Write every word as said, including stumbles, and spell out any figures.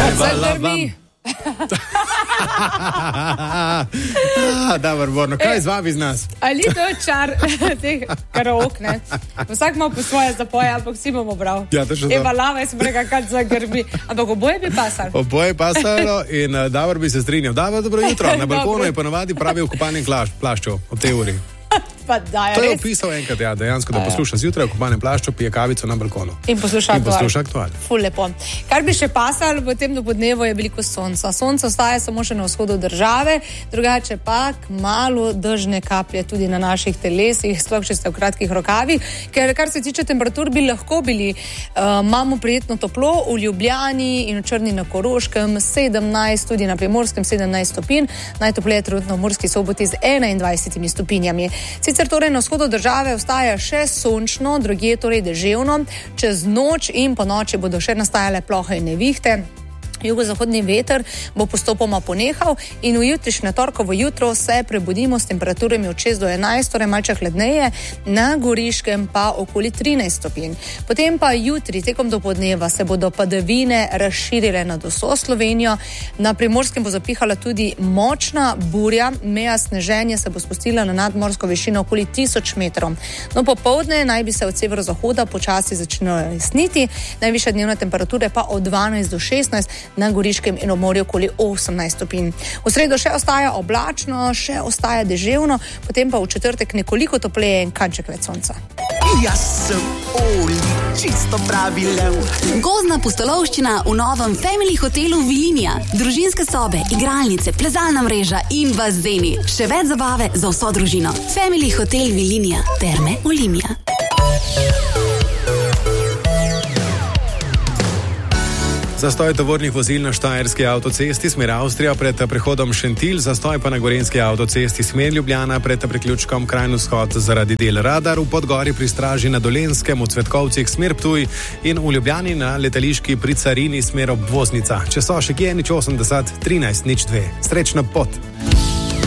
Zagormi. Dobro, Borno, kaj z vami z nas? Ali to je čar teh karaok, ne? Vsak ima po svoje zapoje, ampak vsi bomo bral. Ja, to še to. Eva lava je smrega, kad Zagormi. Ampak oboje bi pasalo. Oboje pasalo in uh, Davor bi se strinjal. Davor, dobro jutro. Na balkonu je ponavadi pravi v kupanjem plašču ob tej uri. Pa da, to je res? opisal enkrat, ja, dejansko, da posluša zjutraj v kupanem plašču, pije kavico na balkonu. In posluša aktual. Ful lepo. Kar bi še pasalo v tem dopodnevu je veliko sonca. Sonce ostaje samo še na vzhodu države, drugače pa malo dežne kaplje tudi na naših telesih, sploh če ste v kratkih rokavih, ker kar se tiče temperatur bi lahko bili, uh, imamo prijetno toplo v Ljubljani in v Črni na Koroškem, sedemnajst, tudi na Primorskem sedemnajst stopinj, najtopleje trenutno v Murski Soboti z enaindvajsetimi stopinjami. Sicer torej na vzhodu države ostaja še sončno, drugje torej deževno, čez noč in po noči bodo še nastajale plohe in nevihte. Jugozahodni veter bo postopoma ponehal in v jutrišnje torkovo jutro se prebudimo s temperaturami od šest do enajst, torej malce hladneje, na Goriškem pa okoli trinajst stopinj. Potem pa jutri tekom dopodneva se bodo padavine razširile nad vso Slovenijo. Na Primorskem bo zapihala tudi močna burja, meja sneženja se bo spustila na nadmorsko višino okoli tisoč metrov. No, popoldne naj bi se od severozahoda počasi začelo jasniti, najvišja dnevna temperatura pa od dvanajst do šestnajst, na Goriškem in obmorju okoli osemnajst stopinj. V sredo še ostaja oblačno, še ostaja deževno, potem pa v četrtek nekoliko topleje in kanček več sonca. Jaz sem Oli, čisto pravi lev. Gozdna pustolovščina v novem Family hotelu Vilinija. Družinske sobe, igralnice, plezalna mreža in bazeni. Še več zabave za vso družino. Family hotel Vilinija. Terme Olimia. Zastoj tovornih vozil na Štajerski avtocesti smer Avstrija pred prehodom Šentilj, zastoj pa na Gorenjski avtocesti smer Ljubljana pred priključkom Krajn vzhod zaradi del Radar, v Podgori pri Straži na Dolenskem, v Cvetkovcih smer Ptuj in v Ljubljani na letališki pri Carini smer Obvoznica. Če so še kje, nič osemdeset, trinajst, nič dve. Srečna pot!